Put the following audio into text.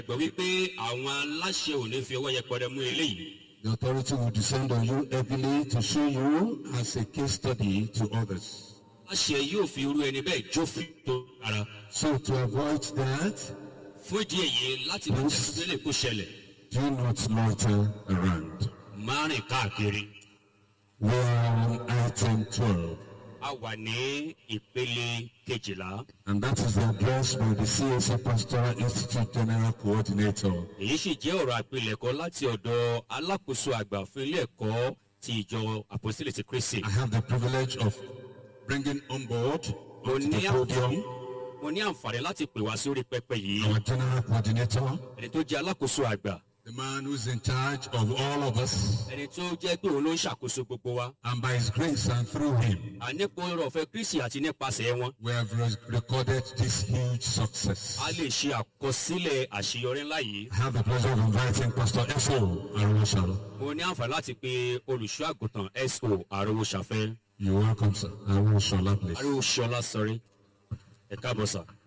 gbọ́ wípé àwọn aláṣẹ ò ní fi ọwọ́ yẹpẹrẹ mú eléyìí. The authority will descend on you heavily to show you as a case study to others. aláṣẹ yóò fi irú ẹni bẹ́ẹ̀ jófin tó ara. So to avoid that, fún ìdí èyí láti mú ìdílé kó ṣẹlẹ̀. do not loiter around. má rìn káàkiri. We are on item 12. a wà ní ìpele 12. And that is the address by the CSA Pastoral Institute General Coordinator. èyí sì jẹ́ ọ̀rọ̀ àpilẹ̀kọ láti ọ̀dọ̀ alákòóso àgbà fún ilé ẹ̀kọ́ ti ìjọ àpòsílẹ̀ ti Kristi. I have the privilege of bringing on board to the podium mo ní àǹfààní láti pè wá sórí pẹpẹ yìí. our General Coordinator, ẹni tó jẹ́ alákòóso àgbà. the man who is in charge of all of us, ẹni tó jẹ́ pé òun ló ń ṣàkóso gbogbo wa. and by his grace and through him, ànípo ọ̀rọ̀ ọ̀fẹ́ Kristi àti nípasẹ̀ wọn. we have recorded this huge success. a lè ṣe àkọsílẹ̀ àṣeyọrí ńlá yìí. I have the pleasure of inviting Pastor S.O. Arosalo. mo ní àǹfààní láti pe olùṣọ́ àgùntàn S.O. Arówóṣàfẹ́. You're welcome, sir. Arosala, please. Arówóṣọlá sọrí. ẹ káàbọ̀ sà.